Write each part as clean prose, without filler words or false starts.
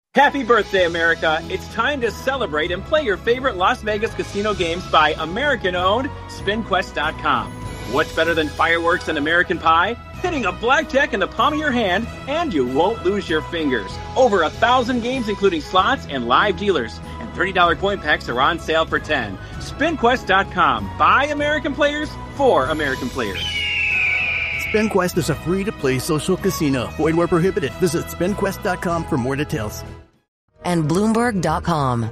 Happy birthday, America. It's time to celebrate and play your favorite Las Vegas casino games by American-owned SpinQuest.com. What's better than fireworks and American pie? Hitting a blackjack in the palm of your hand, and you won't lose your fingers. Over 1,000 games, including slots and live dealers. And $30 coin packs are on sale for $10. SpinQuest.com. By American players, for American players. SpinQuest is a free-to-play social casino. Void where prohibited. Visit SpinQuest.com for more details. And Bloomberg.com.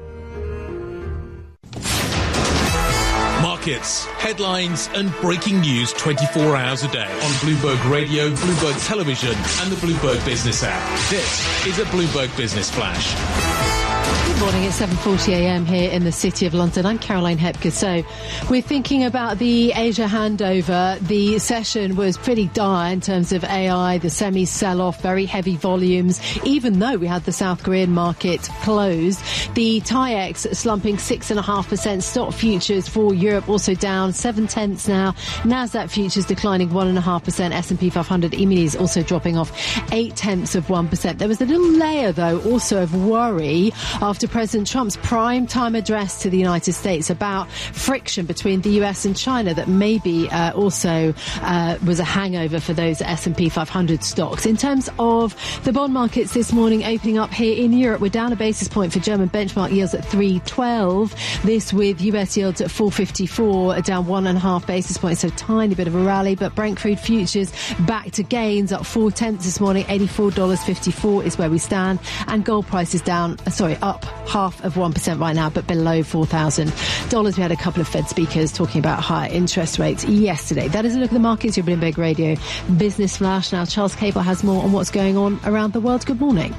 Markets, headlines, and breaking news 24 hours a day on Bloomberg Radio, Bloomberg Television, and the Bloomberg Business app. This is a Bloomberg Business Flash. Good morning, it's 7:40 a.m. here in the City of London. I'm Caroline Hepker. So we're thinking about the Asia handover. The session was pretty dire in terms of AI, the semi-sell-off, very heavy volumes, even though we had the South Korean market closed. The TAIEX slumping 6.5%. Stock futures for Europe also down 0.7 now. Nasdaq futures declining 1.5%. S&P 500 E-minis also dropping off 0.8%. There was a little layer, though, also of worry after President Trump's prime-time address to the United States about friction between the US and China that maybe also was a hangover for those S&P 500 stocks. In terms of the bond markets this morning opening up here in Europe, we're down a basis point for German benchmark yields at 3.12. This with US yields at 4.54, down 1.5 basis points, so tiny bit of a rally. But Brent crude futures back to gains, up 0.4 this morning, $84.54 is where we stand. And gold prices down, up 0.5% right now, but below $4,000. We had a couple of Fed speakers talking about higher interest rates yesterday. That is a look at the markets. Your Bloomberg Radio Business Flash. Now, Charles Cable has more on what's going on around the world. Good morning.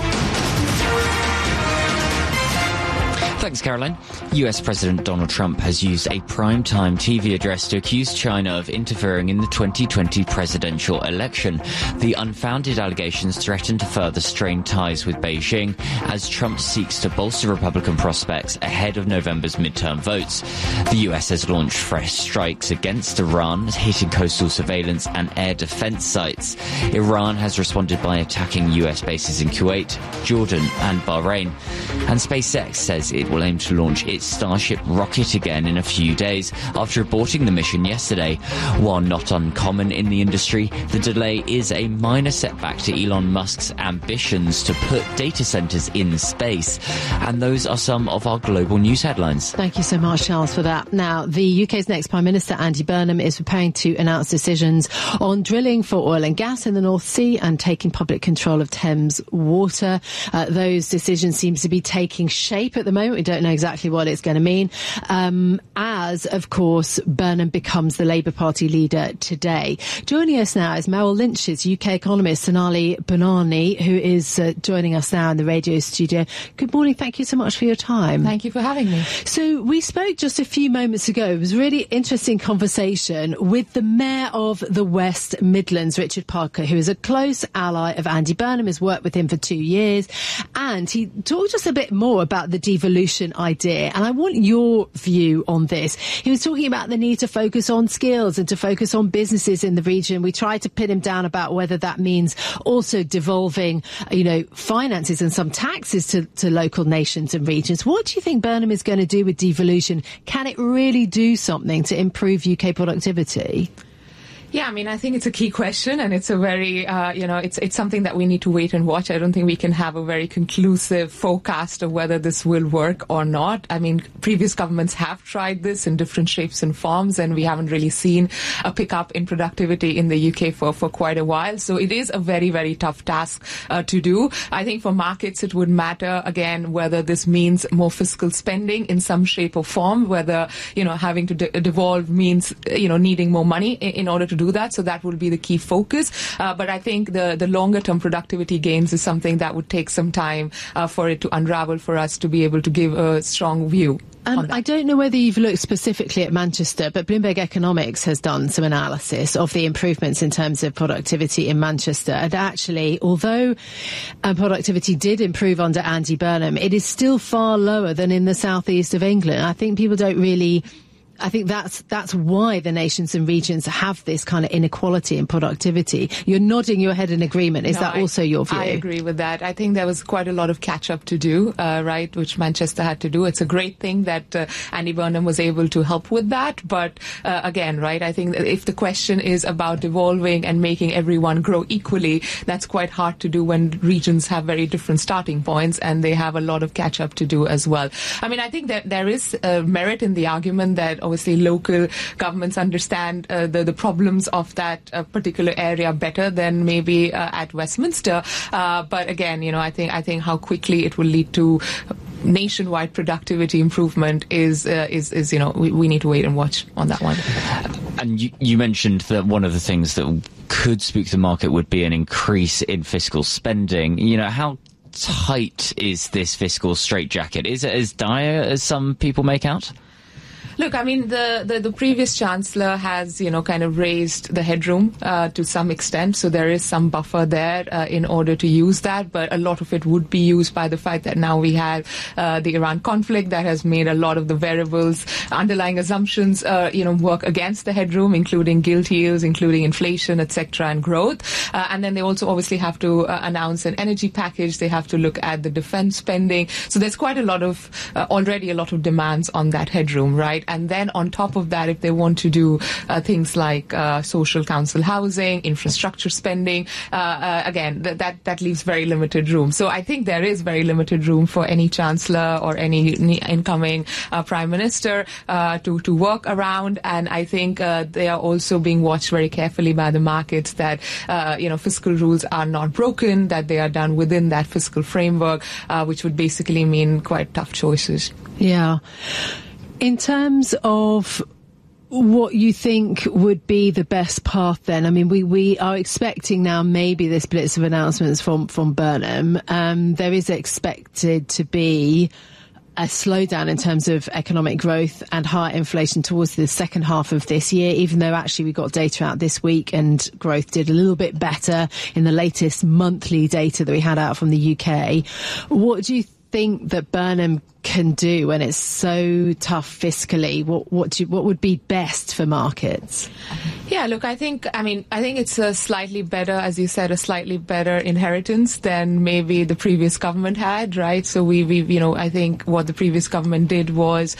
Thanks, Caroline. US President Donald Trump has used a primetime TV address to accuse China of interfering in the 2020 presidential election. The unfounded allegations threaten to further strain ties with Beijing as Trump seeks to bolster Republican prospects ahead of November's midterm votes. The US has launched fresh strikes against Iran, hitting coastal surveillance and air defense sites. Iran has responded by attacking US bases in Kuwait, Jordan and Bahrain. And SpaceX says it will aim to launch its Starship rocket again in a few days after aborting the mission yesterday. While not uncommon in the industry, the delay is a minor setback to Elon Musk's ambitions to put data centers in space. And those are some of our global news headlines. Thank you so much, Charles, for that. Now, the UK's next Prime Minister, Andy Burnham, is preparing to announce decisions on drilling for oil and gas in the North Sea and taking public control of Thames Water. Those decisions seem to be taking shape at the moment. We don't know exactly what it's going to mean. As, of course, Burnham becomes the Labour Party leader today. Joining us now is Merrill Lynch's UK economist, Sonali Bonani, who is joining us now in the radio studio. Good morning. Thank you so much for your time. Thank you for having me. So we spoke just a few moments ago. It was a really interesting conversation with the Mayor of the West Midlands, Richard Parker, who is a close ally of Andy Burnham, has worked with him for 2 years. And he talked just a bit more about the devolution idea, and I want your view on this. He was talking about the need to focus on skills and to focus on businesses in the region. We tried to pin him down about whether that means also devolving, finances and some taxes to local nations and regions. What do you think Burnham is going to do with devolution? Can it really do something to improve UK productivity? Yeah, I think it's a key question, and it's a very, it's something that we need to wait and watch. I don't think we can have a very conclusive forecast of whether this will work or not. Previous governments have tried this in different shapes and forms, and we haven't really seen a pickup in productivity in the UK for quite a while. So it is a very, very tough task to do. I think for markets, it would matter, again, whether this means more fiscal spending in some shape or form, whether, having to devolve means, needing more money in order to do that. So that will be the key focus. But I think the longer term productivity gains is something that would take some time for it to unravel for us to be able to give a strong view. I don't know whether you've looked specifically at Manchester, but Bloomberg Economics has done some analysis of the improvements in terms of productivity in Manchester. And actually, although productivity did improve under Andy Burnham, it is still far lower than in the southeast of England. I think people don't really I think that's why the nations and regions have this kind of inequality in productivity. You're nodding your head in agreement. Is that also your view? I agree with that. I think there was quite a lot of catch-up to do, right, which Manchester had to do. It's a great thing that Andy Burnham was able to help with that. But again, right, I think that if the question is about evolving and making everyone grow equally, that's quite hard to do when regions have very different starting points and they have a lot of catch-up to do as well. I mean, I think that there is merit in the argument that obviously local governments understand the problems of that particular area better than maybe at Westminster. But again, I think how quickly it will lead to nationwide productivity improvement is we need to wait and watch on that one. And you mentioned that one of the things that could spook the market would be an increase in fiscal spending. How tight is this fiscal straitjacket? Is it as dire as some people make out? Look, I mean, the previous Chancellor has, kind of raised the headroom to some extent. So there is some buffer there in order to use that. But a lot of it would be used by the fact that now we have the Iran conflict that has made a lot of the variables, underlying assumptions, work against the headroom, including gilt yields, including inflation, etc., and growth. And then they also obviously have to announce an energy package. They have to look at the defense spending. So there's quite a lot of, already a lot of demands on that headroom, right? And then on top of that, if they want to do things like social council housing, infrastructure spending, again, that leaves very limited room. So I think there is very limited room for any chancellor or any incoming prime minister to work around. And I think they are also being watched very carefully by the markets that, fiscal rules are not broken, that they are done within that fiscal framework, which would basically mean quite tough choices. Yeah. In terms of what you think would be the best path then, I mean, we are expecting now maybe this blitz of announcements from Burnham. There is expected to be a slowdown in terms of economic growth and higher inflation towards the second half of this year, even though actually we got data out this week and growth did a little bit better in the latest monthly data that we had out from the UK. What do you think that Burnham can do when it's so tough fiscally? What would be best for markets? Yeah, look, I think it's a slightly better, as you said, a slightly better inheritance than maybe the previous government had, right? So I think what the previous government did was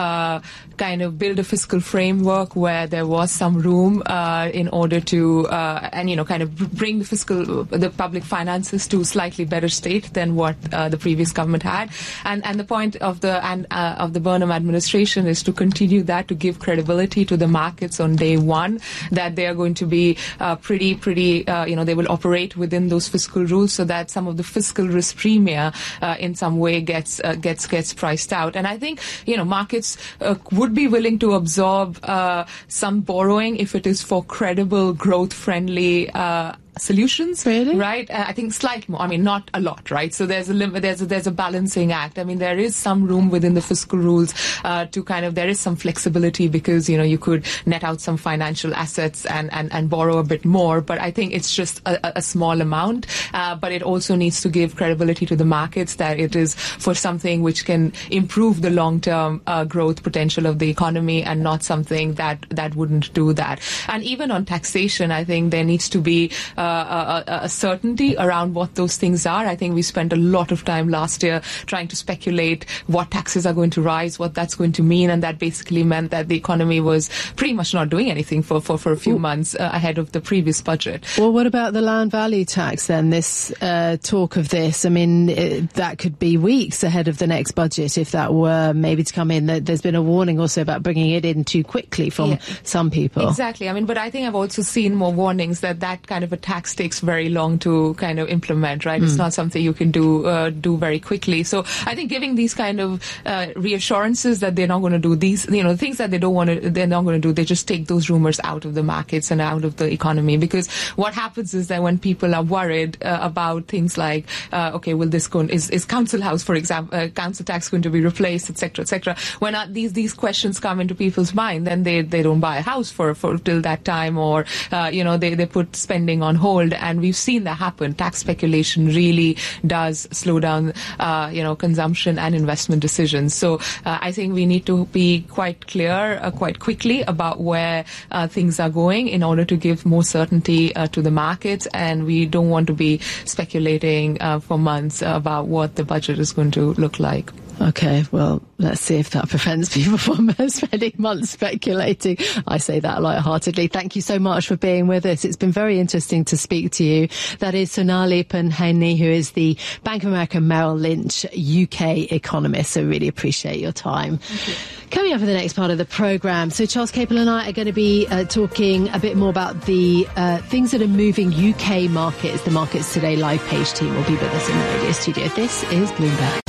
kind of build a fiscal framework where there was some room in order to kind of bring the public finances to a slightly better state than what the previous government had. And the point of the Burnham administration is to continue that, to give credibility to the markets on day one, that they are going to be pretty they will operate within those fiscal rules, so that some of the fiscal risk premia in some way gets priced out. And I think markets would be willing to absorb some borrowing if it is for credible, growth-friendly solutions, really? Right? I think slightly more. I mean, not a lot, right? So there's a limit. There's a balancing act. I mean, there is some room within the fiscal rules to kind of. There is some flexibility because you could net out some financial assets and borrow a bit more. But I think it's just a small amount. But it also needs to give credibility to the markets that it is for something which can improve the long-term growth potential of the economy, and not something that wouldn't do that. And even on taxation, I think there needs to be a certainty around what those things are. I think we spent a lot of time last year trying to speculate what taxes are going to rise, what that's going to mean, and that basically meant that the economy was pretty much not doing anything for a few months ahead of the previous budget. Well, what about the land value tax then? This talk of this, I mean, that could be weeks ahead of the next budget if that were maybe to come in. There's been a warning also about bringing it in too quickly from some people. Exactly. I mean, but I think I've also seen more warnings that kind of a tax takes very long to kind of implement, right? It's not something you can do very quickly. So I think giving these kind of reassurances that they're not going to do these, things that they're not going to do, they just take those rumors out of the markets and out of the economy. Because what happens is that when people are worried about things like, will this is council house, for example, council tax going to be replaced, etc., when these questions come into people's mind, then they don't buy a house for till that time, or they put spending on hold. hold, and we've seen that happen. Tax speculation really does slow down, consumption and investment decisions. So I think we need to be quite clear quite quickly about where things are going in order to give more certainty to the markets, and we don't want to be speculating for months about what the budget is going to look like. Okay, well, let's see if that prevents people from spending months speculating. I say that lightheartedly. Thank you so much for being with us. It's been very interesting to speak to you. That is Sonali Punheni, who is the Bank of America Merrill Lynch UK economist. So really appreciate your time. Coming up in the next part of the programme, so Charles Capel and I are going to be talking a bit more about the things that are moving UK markets. The Markets Today live page team will be with us in the radio studio. This is Bloomberg.